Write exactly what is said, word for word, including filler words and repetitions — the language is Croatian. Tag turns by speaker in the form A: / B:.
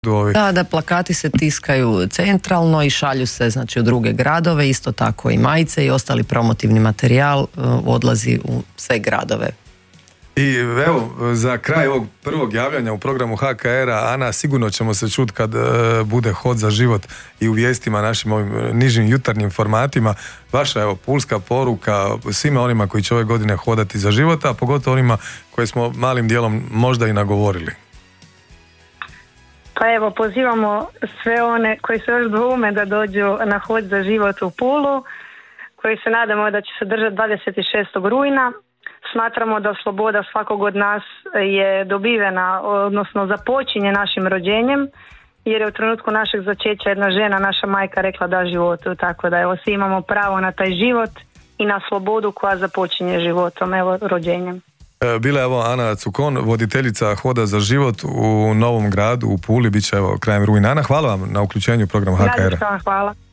A: Da, da, plakati se tiskaju centralno i šalju se znači u druge gradove, isto tako i majice i ostali promotivni materijal odlazi u sve gradove.
B: I evo, za kraj ovog prvog javljanja u programu H K R-a, Ana, sigurno ćemo se čuti kad uh, bude Hod za život i u vijestima, našim ovim nižim jutarnjim formatima. Vaša, evo, pulska poruka svima onima koji će ove godine hodati za život, a pogotovo onima koje smo malim dijelom možda i nagovorili.
C: Pa evo, pozivamo sve one koji se još dvoume da dođu na Hod za život u Pulu, koji se nadamo da će se držati dvadeset šestog rujna. Smatramo da sloboda svakog od nas je dobivena, odnosno započinje našim rođenjem, jer je u trenutku našeg začeća jedna žena, naša majka, rekla da životu, tako da evo, svi imamo pravo na taj život i na slobodu koja započinje životom, evo, rođenjem.
B: Bila je evo Ana Cukon, voditeljica Hoda za život u Novom Gradu, u Puli, bit će evo krajem rujna. Ana, hvala vam na uključenju u program H K R-a.
C: Hvala.